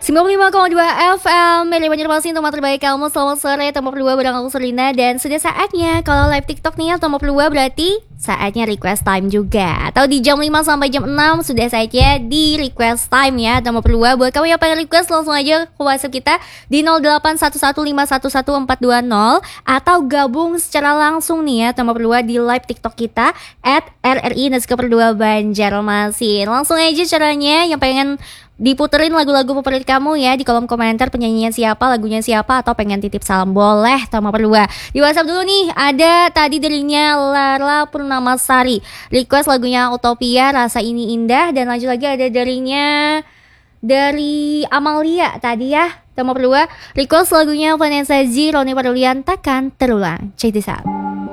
95,2 FM Meli Banjarmasin, tempat terbaik kamu. Selamat sore, Tomo Pelua bareng aku Serlina. Dan sudah saatnya, kalau live TikTok nih ya Tomo Pelua, berarti saatnya request time juga. Atau di jam 5 sampai jam 6 sudah saatnya di request time ya Tomo Pelua. Buat kamu yang pengen request, langsung aja ke WhatsApp kita di 0811511420, atau gabung secara langsung nih ya Tomo Pelua di live TikTok kita @RRI_2 Banjarmasin. Langsung aja caranya, yang pengen diputerin lagu-lagu favorit kamu ya di kolom komentar, penyanyinya siapa, lagunya siapa, atau pengen titip salam boleh Tomo Pelua. Di WhatsApp dulu nih, ada tadi darinya Lara Purnamasari, request lagunya Utopia, Rasa Ini Indah. Dan lanjut lagi ada darinya dari Amalia tadi ya Tomo Pelua, request lagunya Vanessa G, Roni Padulian, Takkan Terulang. Check this out.